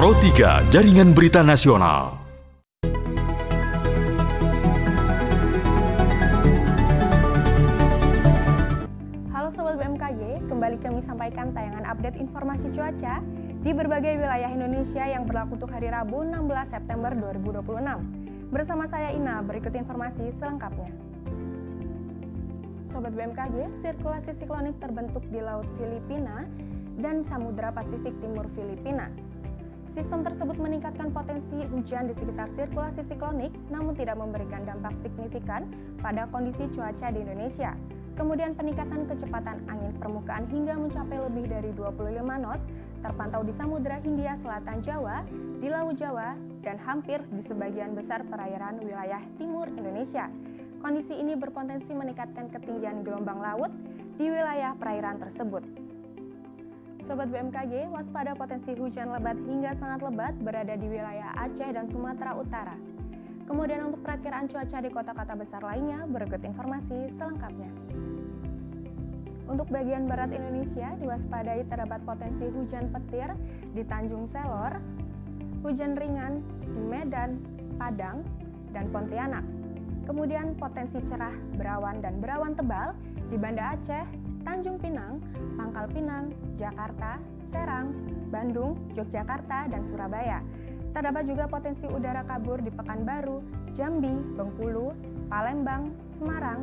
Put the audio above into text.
Pro 3 Jaringan Berita Nasional. Halo Sobat BMKG, kembali kami sampaikan tayangan update informasi cuaca di berbagai wilayah Indonesia yang berlaku untuk hari Rabu 16 September 2026. Bersama saya Ina, berikut informasi selengkapnya. Sobat BMKG, sirkulasi siklonik terbentuk di Laut Filipina dan Samudra Pasifik Timur Filipina. Sistem tersebut meningkatkan potensi hujan di sekitar sirkulasi siklonik, namun tidak memberikan dampak signifikan pada kondisi cuaca di Indonesia. Kemudian peningkatan kecepatan angin permukaan hingga mencapai lebih dari 25 knots terpantau di Samudra Hindia Selatan Jawa, di Laut Jawa, dan hampir di sebagian besar perairan wilayah timur Indonesia. Kondisi ini berpotensi meningkatkan ketinggian gelombang laut di wilayah perairan tersebut. Sobat BMKG, waspada potensi hujan lebat hingga sangat lebat berada di wilayah Aceh dan Sumatera Utara. Kemudian untuk perakiraan cuaca di kota-kota besar lainnya, berikut informasi selengkapnya. Untuk bagian barat Indonesia, diwaspadai terdapat potensi hujan petir di Tanjung Selor, hujan ringan di Medan, Padang, dan Pontianak. Kemudian potensi cerah berawan dan berawan tebal di Banda Aceh, Tanjung Pinang, Pangkal Pinang, Jakarta, Serang, Bandung, Yogyakarta, dan Surabaya. Terdapat juga potensi udara kabur di Pekanbaru, Jambi, Bengkulu, Palembang, Semarang,